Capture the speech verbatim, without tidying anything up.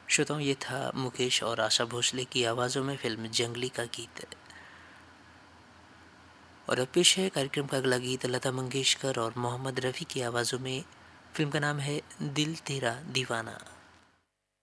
श्रोताओं, ये था मुकेश और आशा भोसले की आवाज़ों में फ़िल्म जंगली का गीत। और अब पेश है कार्यक्रम का अगला गीत लता मंगेशकर और मोहम्मद रफ़ी की आवाज़ों में। फ़िल्म का नाम है दिल तेरा दीवाना।